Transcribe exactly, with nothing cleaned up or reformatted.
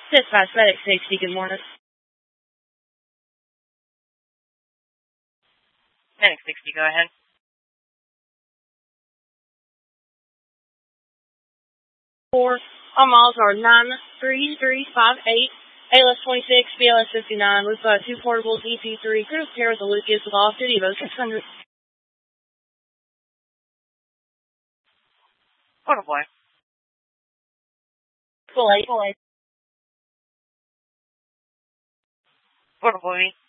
Dispatch Medic sixty, good morning. Medic sixty, go ahead. Four, all miles are nine three three five eight, A L S twenty-six, B L S fifty-nine, with uh, two portables, E P three, cruise care with a Lucas with off duty, about six hundred. Portal boy. Full eight, full eight. Portal boy.